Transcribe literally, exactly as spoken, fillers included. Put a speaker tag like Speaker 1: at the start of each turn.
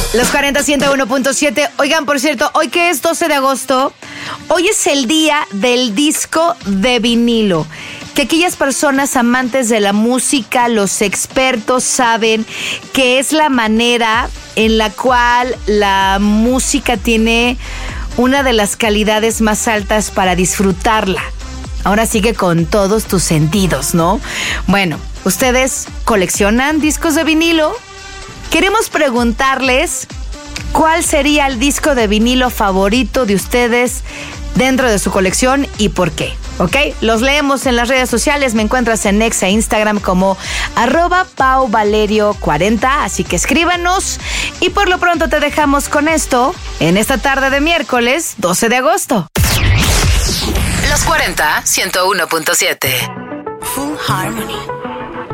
Speaker 1: Los cuarenta, ciento uno punto siete. Oigan, por cierto, hoy que es doce de agosto, hoy es el día del disco de vinilo. Que aquellas personas amantes de la música, los expertos, saben que es la manera en la cual la música tiene una de las calidades más altas para disfrutarla. Ahora sigue con todos tus sentidos, ¿no? Bueno, ¿ustedes coleccionan discos de vinilo? Queremos preguntarles cuál sería el disco de vinilo favorito de ustedes dentro de su colección y por qué, ¿ok? Los leemos en las redes sociales. Me encuentras en X e Instagram como arroba Pau Valerio cuarenta, así que escríbanos. Y por lo pronto te dejamos con esto en esta tarde de miércoles doce de agosto.
Speaker 2: Los cuarenta, ciento uno punto siete.
Speaker 3: Full Harmony.